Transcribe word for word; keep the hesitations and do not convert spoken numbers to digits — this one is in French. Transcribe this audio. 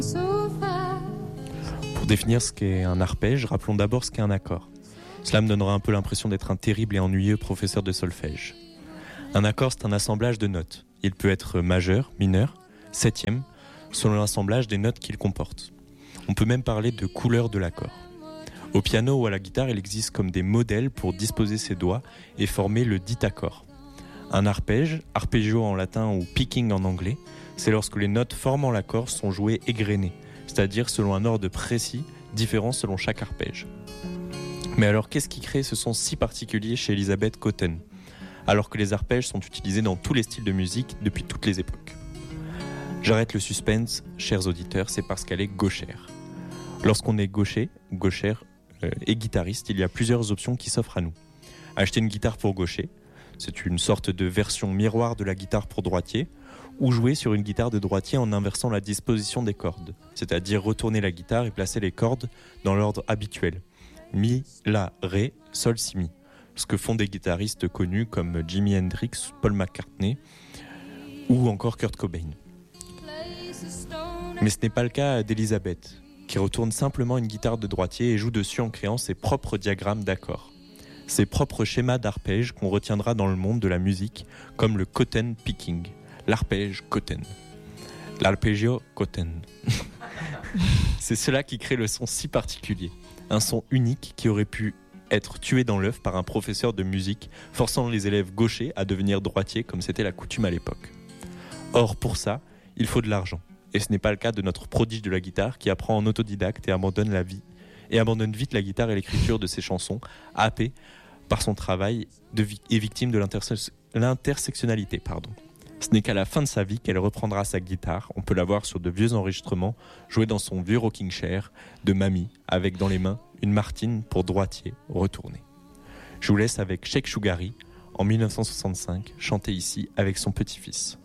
Pour définir ce qu'est un arpège, rappelons d'abord ce qu'est un accord. Cela me donnera un peu l'impression d'être un terrible et ennuyeux professeur de solfège. Un accord, c'est un assemblage de notes. Il peut être majeur, mineur, septième, selon l'assemblage des notes qu'il comporte. On peut même parler de couleur de l'accord. Au piano ou à la guitare, il existe comme des modèles pour disposer ses doigts et former le dit accord. Un arpège, arpeggio en latin ou picking en anglais, c'est lorsque les notes formant l'accord sont jouées égrenées, c'est-à-dire selon un ordre précis, différent selon chaque arpège. Mais alors, qu'est-ce qui crée ce son si particulier chez Elisabeth Cotten, alors que les arpèges sont utilisés dans tous les styles de musique depuis toutes les époques? J'arrête le suspense, chers auditeurs, c'est parce qu'elle est gauchère. Lorsqu'on est gaucher, gauchère euh, et guitariste, il y a plusieurs options qui s'offrent à nous. Acheter une guitare pour gaucher, c'est une sorte de version miroir de la guitare pour droitier, ou jouer sur une guitare de droitier en inversant la disposition des cordes, c'est-à-dire retourner la guitare et placer les cordes dans l'ordre habituel. Mi, La, Ré, Sol, Si, Mi. Ce que font des guitaristes connus comme Jimi Hendrix, Paul McCartney ou encore Kurt Cobain. Mais ce n'est pas le cas d'Elisabeth, qui retourne simplement une guitare de droitier et joue dessus en créant ses propres diagrammes d'accords. Ses propres schémas d'arpèges qu'on retiendra dans le monde de la musique comme le Cotten picking, l'arpège Cotten, l'arpeggio Cotten. C'est cela qui crée le son si particulier. Un son unique qui aurait pu être tué dans l'œuf par un professeur de musique, forçant les élèves gauchers à devenir droitiers comme c'était la coutume à l'époque. Or, pour ça, il faut de l'argent. Et ce n'est pas le cas de notre prodige de la guitare qui apprend en autodidacte et abandonne la vie et abandonne vite la guitare et l'écriture de ses chansons, happé par son travail de vi- et victime de l'interse- l'intersectionnalité. Pardon. Ce n'est qu'à la fin de sa vie qu'elle reprendra sa guitare. On peut la voir sur de vieux enregistrements, jouée dans son vieux rocking chair de mamie, avec dans les mains une Martine pour droitier retourné. Je vous laisse avec Sheikh Shugari, en dix-neuf cent soixante-cinq, chanté ici avec son petit-fils.